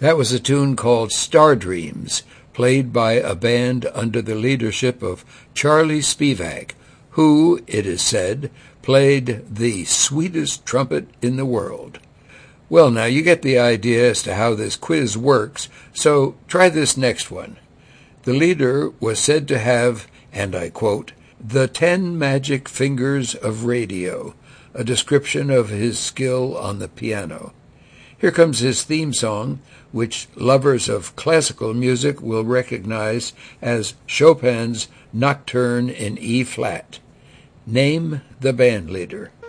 That was a tune called Star Dreams, played by a band under the leadership of Charlie Spivak, who, it is said, played the sweetest trumpet in the world. Well, now you get the idea as to how this quiz works, so try this next one. The leader was said to have, and I quote, "the 10 magic fingers of radio," a description of his skill on the piano. Here comes his theme song, which lovers of classical music will recognize as Chopin's Nocturne in E-flat. Name the band leader.